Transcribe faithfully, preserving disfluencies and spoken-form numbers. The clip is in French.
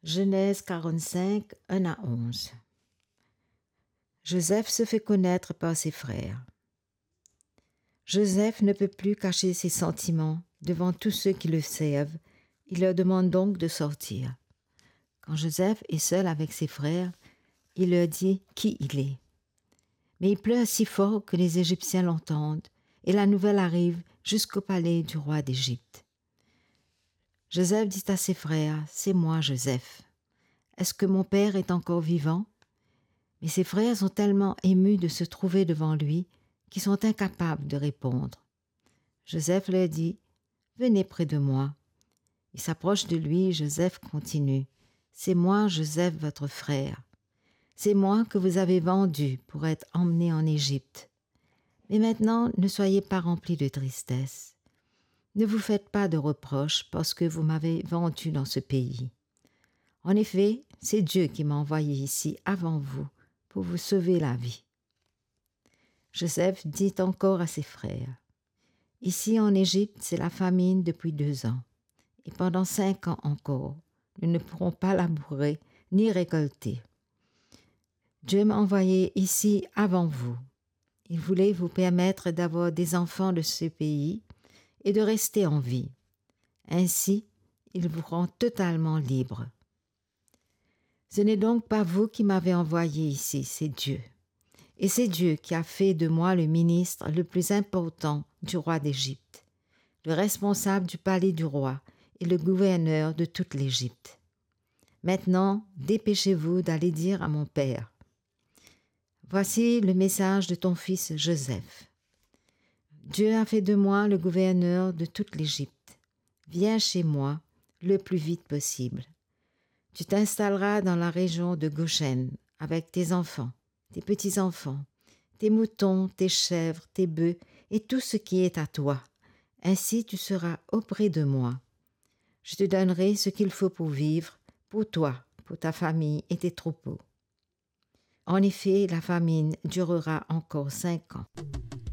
Genèse quarante-cinq, un à onze. Joseph se fait connaître par ses frères. Joseph ne peut plus cacher ses sentiments devant tous ceux qui le servent. Il leur demande donc de sortir. Quand Joseph est seul avec ses frères, il leur dit qui il est. Mais il pleure si fort que les Égyptiens l'entendent et la nouvelle arrive jusqu'au palais du roi d'Égypte. Joseph dit à ses frères, « C'est moi, Joseph. Est-ce que mon père est encore vivant ?» Mais ses frères sont tellement émus de se trouver devant lui qu'ils sont incapables de répondre. Joseph leur dit, « Venez près de moi. » Il s'approche de lui, Joseph continue, « C'est moi, Joseph, votre frère. C'est moi que vous avez vendu pour être emmené en Égypte. Mais maintenant, ne soyez pas remplis de tristesse. Ne vous faites pas de reproches parce que vous m'avez vendu dans ce pays. En effet, c'est Dieu qui m'a envoyé ici avant vous pour vous sauver la vie. » Joseph dit encore à ses frères, « Ici en Égypte, c'est la famine depuis deux ans, et pendant cinq ans encore, nous ne pourrons pas labourer ni récolter. Dieu m'a envoyé ici avant vous. Il voulait vous permettre d'avoir des enfants de ce pays et de rester en vie. Ainsi, il vous rend totalement libre. Ce n'est donc pas vous qui m'avez envoyé ici, c'est Dieu. Et c'est Dieu qui a fait de moi le ministre le plus important du roi d'Égypte, le responsable du palais du roi et le gouverneur de toute l'Égypte. Maintenant, dépêchez-vous d'aller dire à mon père, « Voici le message de ton fils Joseph. Dieu a fait de moi le gouverneur de toute l'Égypte. Viens chez moi le plus vite possible. Tu t'installeras dans la région de Goshen avec tes enfants, tes petits-enfants, tes moutons, tes chèvres, tes bœufs et tout ce qui est à toi. Ainsi tu seras auprès de moi. Je te donnerai ce qu'il faut pour vivre, pour toi, pour ta famille et tes troupeaux. » En effet, la famine durera encore cinq ans.